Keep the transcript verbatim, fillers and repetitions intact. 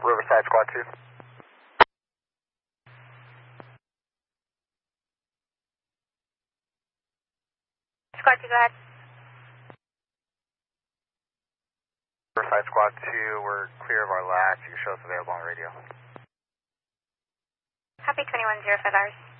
Riverside Squad two. Squad two, go ahead. Riverside Squad two, we're clear of our latch. You can show us available on radio. Copy twenty-one zero five hours.